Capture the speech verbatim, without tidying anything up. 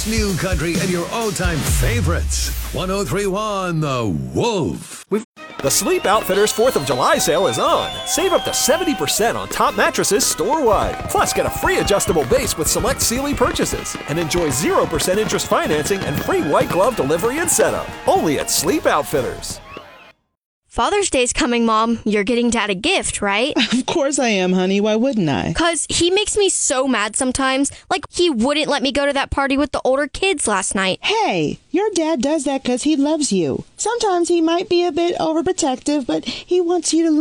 new country, and your all-time favorites. one oh three point one The Wolf. We've The Sleep Outfitters fourth of July sale is on. Save up to seventy percent on top mattresses store-wide. Plus, get a free adjustable base with select Sealy purchases. And enjoy zero percent interest financing and free white glove delivery and setup. Only at Sleep Outfitters. Father's Day's coming, Mom. You're getting Dad a gift, right? Of course I am, honey. Why wouldn't I? Because he makes me so mad sometimes. Like, he wouldn't let me go to that party with the older kids last night. Hey, your dad does that because he loves you. Sometimes he might be a bit overprotective, but he wants you to